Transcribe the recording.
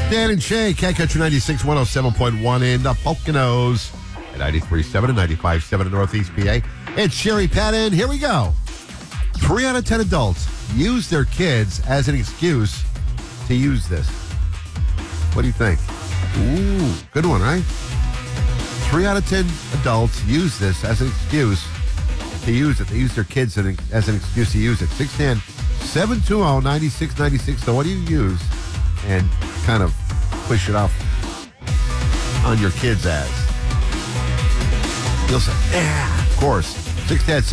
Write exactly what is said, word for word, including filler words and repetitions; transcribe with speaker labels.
Speaker 1: Dan and Shay, Cat Country ninety-six, one oh seven point one in the Poconos, at ninety-three point seven and ninety-five point seven in Northeast P A. It's Sherry Patton. Here we go. Three out of ten adults use their kids as an excuse to use this. What do you think? Ooh, good one, right? Three out of ten adults use this as an excuse to use it. They use their kids as an excuse to use it. six one zero, seven two zero, nine six nine six. So what do you use and kind of push it off on your kids as? You'll say, yeah, of course. six one zero